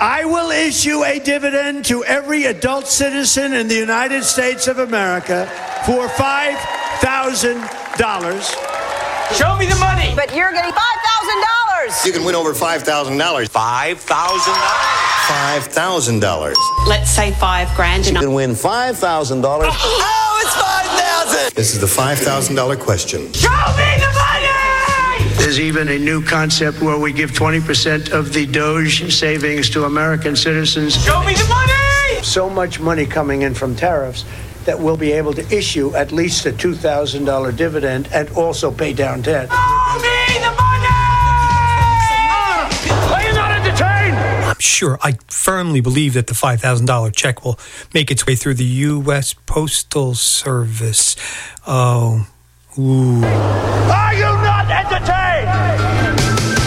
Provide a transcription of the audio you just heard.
I will issue a dividend to every adult citizen in the United States of America for $5,000. Show me the money. But you're getting $5,000. You can win over $5,000. $5,000? $5,000. Let's say $5,000. You can win $5,000. Oh, it's $5,000. This is the $5,000 question. Show me the money! There's even a new concept where we give 20% of the Doge savings to American citizens. Show me the money! So much money coming in from tariffs that we'll be able to issue at least a $2,000 dividend and also pay down debt. Show me the money! Are you not entertained? I'm sure, I firmly believe that the $5,000 check will make its way through the U.S. Postal Service. Oh, ooh. Are you not entertained?